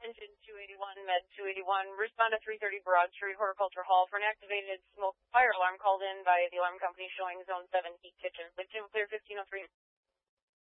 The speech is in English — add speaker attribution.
Speaker 1: Engine 281, Med 281, respond to 330 Broad Street, Horticulture Hall for an activated smoke fire alarm called in by the alarm company showing Zone 7 Heat Kitchen. Lift and clear 1503.